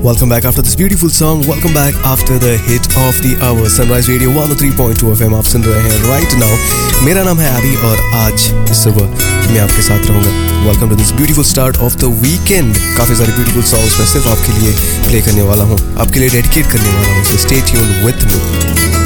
Welcome back after this beautiful song. Welcome back after the hit of the hour. Sunrise Radio 103.2 FM आप सुन रहे हैं right now. मेरा नाम है अभी और आज इस सुबह मैं आपके साथ रहूँगा. Welcome to this beautiful start of the weekend. काफ़ी सारे beautiful songs मैं सिर्फ आपके लिए play करने वाला हूँ, आपके लिए dedicate करने वाला हूँ. So stay tuned with me.